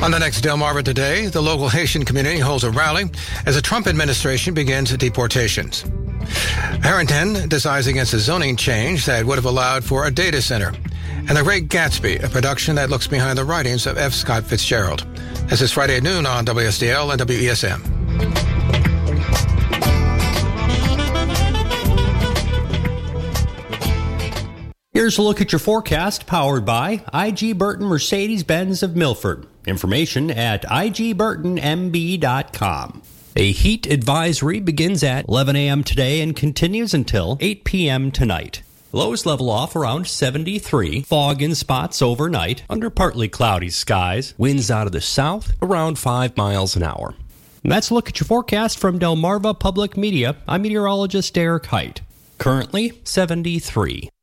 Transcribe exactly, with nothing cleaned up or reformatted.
On the next Delmarva Today, the local Haitian community holds a rally as the Trump administration begins deportations. Harrington decides against a zoning change that would have allowed for a data center. And The Great Gatsby, a production that looks behind the writings of F. Scott Fitzgerald. This is Friday at noon on W S D L and W E S M. Here's a look at your forecast, powered by I G Burton Mercedes-Benz of Milford. Information at I G Burton M B dot com. A heat advisory begins at eleven a.m. today and continues until eight p.m. tonight. Lows level off around seventy-three. Fog in spots overnight under partly cloudy skies. Winds out of the south around five miles an hour. And that's a look at your forecast from Delmarva Public Media. I'm meteorologist Derek Height. Currently seventy-three.